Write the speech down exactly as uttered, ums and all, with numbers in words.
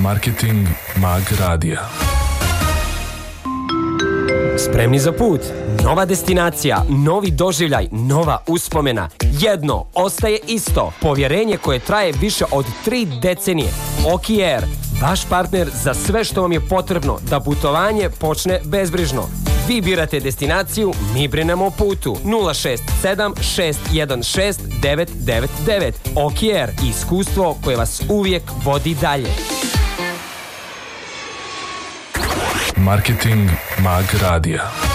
Marketing Mag Radija. Spremni za put? Nova destinacija, novi doživljaj, nova uspomena. Jedno ostaje isto. Povjerenje koje traje više od tri decenije. Oki Air, vaš partner za sve što vam je potrebno da putovanje počne bezbrižno. Vi birate destinaciju, mi brinemo o putu. nula šest sedam šest jedan šest devet devet devet. Oki Air, iskustvo koje vas uvijek vodi dalje. Marketing Mag Radija.